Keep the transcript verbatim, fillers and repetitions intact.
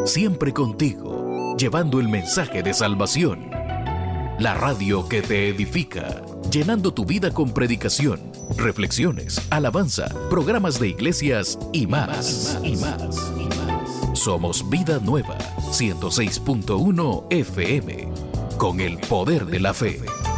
siempre contigo, llevando el mensaje de salvación. La radio que te edifica, llenando tu vida con predicación, reflexiones, alabanza, programas de iglesias y más. Y más. Somos Vida Nueva, ciento seis punto uno F M, con el poder de la fe.